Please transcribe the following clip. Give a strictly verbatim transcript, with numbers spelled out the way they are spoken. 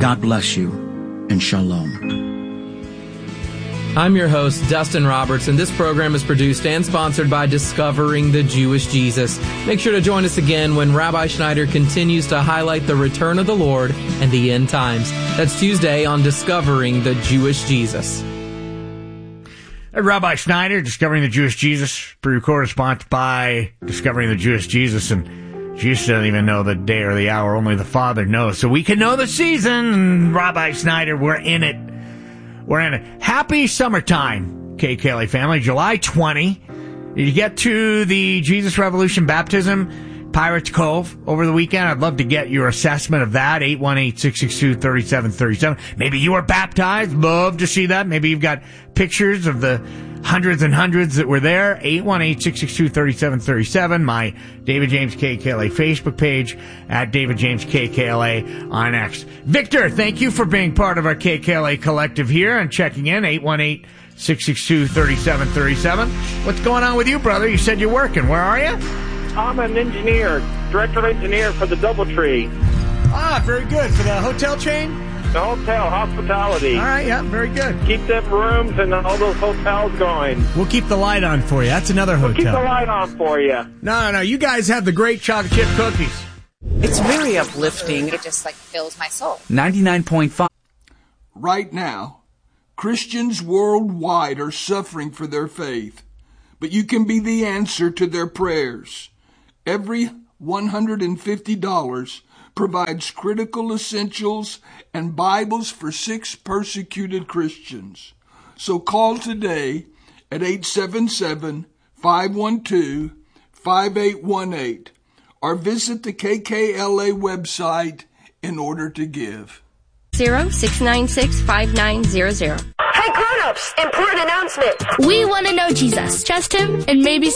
God bless you, and shalom. I'm your host, Dustin Roberts, and this program is produced and sponsored by Discovering the Jewish Jesus. Make sure to join us again when Rabbi Schneider continues to highlight the return of the Lord and the end times. That's Tuesday on Discovering the Jewish Jesus. Hey, Rabbi Schneider, Discovering the Jewish Jesus, pre-recorded, sponsored by Discovering the Jewish Jesus, and Jesus doesn't even know the day or the hour, only the Father knows. So we can know the season, and Rabbi Schneider, we're in it. We're in it. Happy summertime, K K L A family. July twentieth. Did you get to the Jesus Revolution Baptism, Pirates Cove, over the weekend? I'd love to get your assessment of that. eight one eight, six six two, three seven three seven. Maybe you were baptized. Love to see that. Maybe you've got pictures of the hundreds and hundreds that were there. eight one eight, six six two, three seven three seven. My David James K K L A Facebook page, at David James K K L A on X. Victor, thank you for being part of our K K L A collective here and checking in. eight one eight, six six two, three seven three seven. What's going on with you, brother? You said you're working. Where are you? I'm an engineer, director engineer for the DoubleTree. Ah, very good. For the hotel chain? The hotel, hospitality. All right, yeah, very good. Keep them rooms and all those hotels going. We'll keep the light on for you. That's another hotel. We'll keep the light on for you. No, no, no. You guys have the great chocolate chip cookies. It's very uplifting. It just, like, fills my soul. ninety-nine point five. Right now, Christians worldwide are suffering for their faith, but you can be the answer to their prayers. Every one hundred fifty dollars provides critical essentials and Bibles for six persecuted Christians. So call today at eight seven seven, five one two, five eight one eight or visit the K K L A website in order to give. zero six nine six, five nine zero zero. Hey grown-ups, important announcement. We want to know Jesus. Trust him and maybe